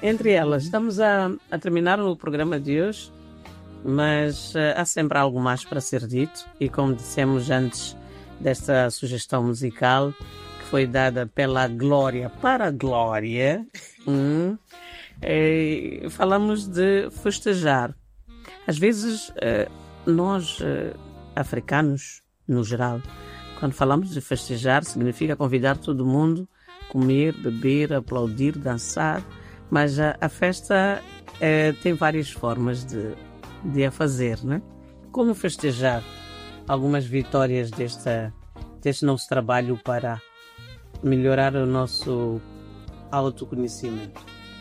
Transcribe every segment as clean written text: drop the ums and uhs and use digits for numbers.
Entre elas, estamos a terminar o programa de hoje, mas há sempre algo mais para ser dito. E como dissemos antes desta sugestão musical, que foi dada pela Glória para a Glória, falamos de festejar. Às vezes, nós, africanos, no geral, quando falamos de festejar, significa convidar todo mundo, comer, beber, aplaudir, dançar. Mas a festa tem várias formas de a fazer, né? Como festejar algumas vitórias deste nosso trabalho para melhorar o nosso autoconhecimento?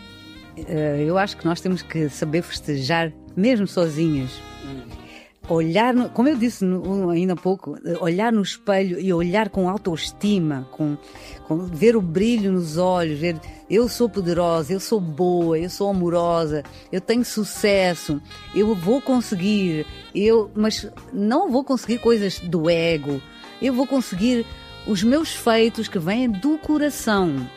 Eu acho que nós temos que saber festejar, mesmo sozinhos. Olhar, como eu disse ainda há pouco, olhar no espelho e olhar com autoestima, com ver o brilho nos olhos, ver eu sou poderosa, eu sou boa, eu sou amorosa, eu tenho sucesso, eu vou conseguir, mas não vou conseguir coisas do ego, eu vou conseguir os meus feitos que vêm do coração.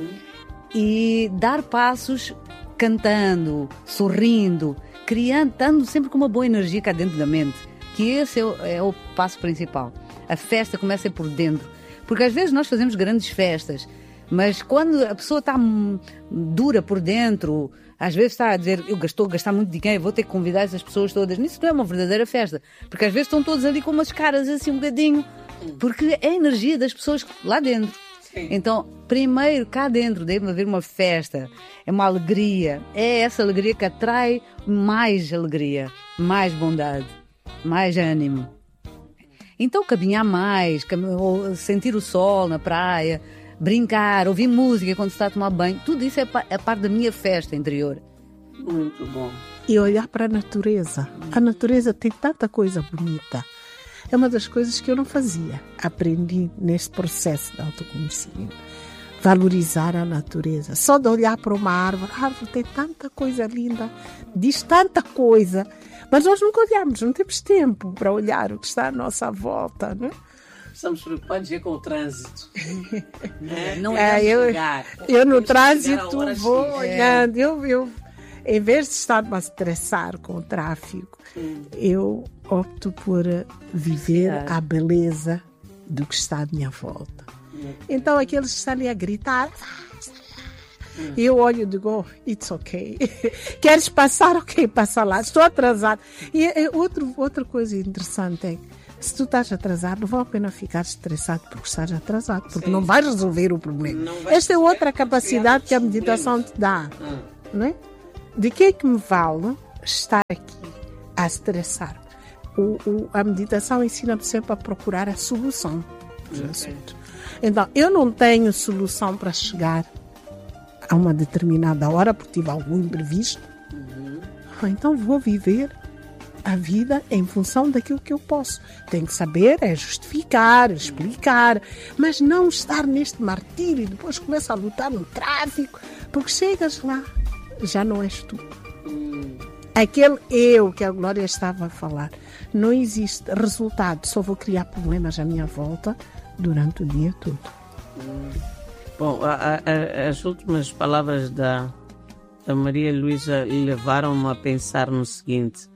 E dar passos cantando, sorrindo, criando, estando sempre com uma boa energia cá dentro da mente, que esse é o passo principal. A festa começa por dentro, porque às vezes nós fazemos grandes festas, mas quando a pessoa está dura por dentro, às vezes está a dizer, eu estou a gastar muito dinheiro, vou ter que convidar essas pessoas todas. Isso não é uma verdadeira festa, porque às vezes estão todos ali com umas caras assim um bocadinho, porque é a energia das pessoas lá dentro. Então, primeiro, cá dentro deve haver uma festa, é uma alegria, é essa alegria que atrai mais alegria, mais bondade, mais ânimo. Então, caminhar mais, sentir o sol na praia, brincar, ouvir música quando se está a tomar banho, tudo isso é parte da minha festa interior. Muito bom. E olhar para a natureza. A natureza tem tanta coisa bonita. É uma das coisas que eu não fazia. Aprendi nesse processo de autoconhecimento. Valorizar a natureza. Só de olhar para uma árvore. A árvore tem tanta coisa linda, diz tanta coisa. Mas nós nunca olhamos, não temos tempo para olhar o que está à nossa volta, não é? Estamos preocupados com o trânsito. Não eu no trânsito vou olhando. Eu, em vez de estar a estressar com o tráfego, eu opto por viver a beleza do que está à minha volta. Então, aqueles que estão ali a gritar, eu olho e digo, oh, it's okay. Queres passar? Ok, passa lá. Estou atrasado. E outra coisa interessante é que se tu estás atrasado, não vale a pena ficar estressado porque estás atrasado, porque não vais resolver o problema. Esta é outra capacidade que a meditação te dá. Não é? De que é que me vale estar aqui a estressar? A meditação ensina-me sempre a procurar a solução dos assuntos. Então, eu não tenho solução para chegar a uma determinada hora porque tive algum imprevisto. Então vou viver a vida em função daquilo que eu posso. Tenho que saber, justificar, explicar, mas não estar neste martírio e depois começo a lutar no tráfico, porque chegas lá, já não és tu. Aquele eu que a Glória estava a falar, não existe resultado, só vou criar problemas à minha volta durante o dia todo. Bom, as últimas palavras da Maria Luísa levaram-me a pensar no seguinte: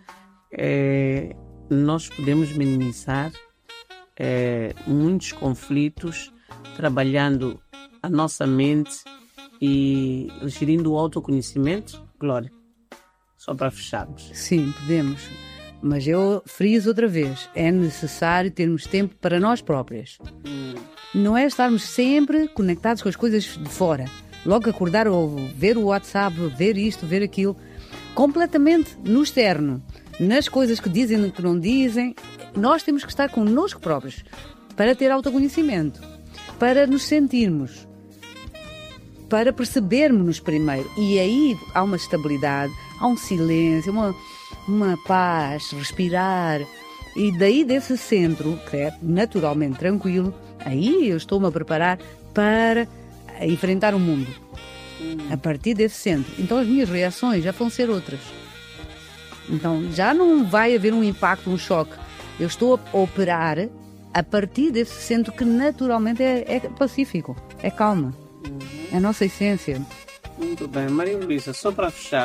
nós podemos minimizar muitos conflitos trabalhando a nossa mente e gerindo o autoconhecimento, Glória? Só para fecharmos. Sim, podemos. Mas eu friso outra vez. É necessário termos tempo para nós próprias. Não é estarmos sempre conectados com as coisas de fora. Logo acordar ou ver o WhatsApp, ver isto, ver aquilo. Completamente no externo. Nas coisas que dizem e que não dizem. Nós temos que estar connosco próprios. Para ter autoconhecimento. Para nos sentirmos. Para percebermos-nos primeiro. E aí há uma estabilidade, há um silêncio, uma paz, respirar. E daí desse centro, que é naturalmente tranquilo, aí eu estou-me a preparar para enfrentar o mundo. A partir desse centro. Então as minhas reações já vão ser outras. Então já não vai haver um impacto, um choque. Eu estou a operar a partir desse centro que naturalmente é pacífico, é calma. É a nossa essência. Muito bem. Maria Luísa, só para fechar,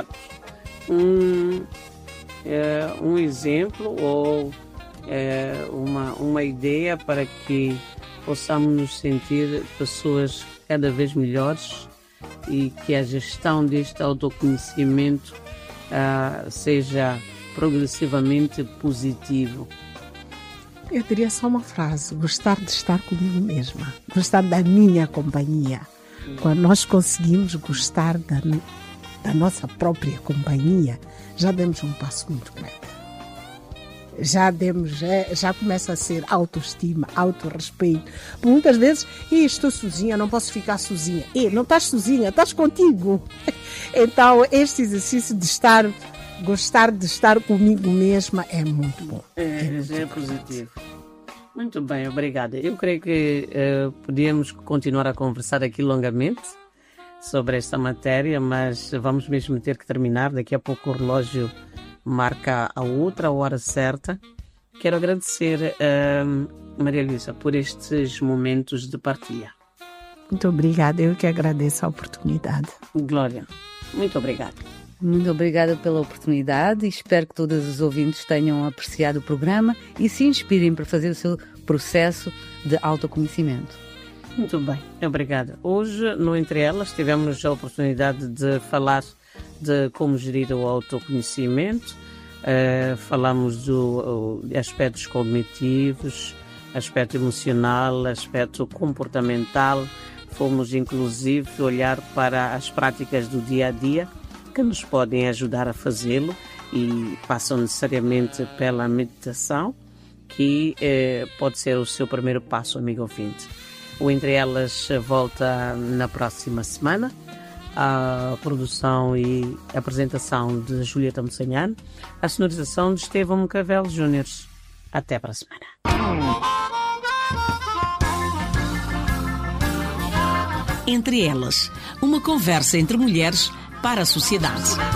um exemplo ou uma ideia para que possamos nos sentir pessoas cada vez melhores e que a gestão deste autoconhecimento seja progressivamente positivo. Eu diria só uma frase: gostar de estar comigo mesma, gostar da minha companhia. Quando nós conseguimos gostar da nossa própria companhia, já demos um passo muito grande. Já começa a ser autoestima, autorrespeito. Muitas vezes, estou sozinha, não posso ficar sozinha. Não estás sozinha, estás contigo. Então, este exercício de gostar de estar comigo mesma é muito bom. É positivo. Muito bem, obrigada. Eu creio que podíamos continuar a conversar aqui longamente sobre esta matéria, mas vamos mesmo ter que terminar. Daqui a pouco o relógio marca a outra hora certa. Quero agradecer a Maria Luísa por estes momentos de partilha. Muito obrigada, eu que agradeço a oportunidade. Glória, muito obrigada. Muito obrigada pela oportunidade e espero que todos os ouvintes tenham apreciado o programa e se inspirem para fazer o seu processo de autoconhecimento. Muito bem, obrigada. Hoje, no Entre Elas, tivemos a oportunidade de falar de como gerir o autoconhecimento. Falamos de aspectos cognitivos, aspecto emocional, aspecto comportamental. Fomos, inclusive, olhar para as práticas do dia a dia que nos podem ajudar a fazê-lo e passam necessariamente pela meditação, que pode ser o seu primeiro passo, amigo ouvinte. O Entre Elas volta na próxima semana. A produção e apresentação de Julieta Mossanhano, a sonorização de Estevão Cavelo Júnior. Até para a semana. Entre Elas, uma conversa entre mulheres para a sociedade.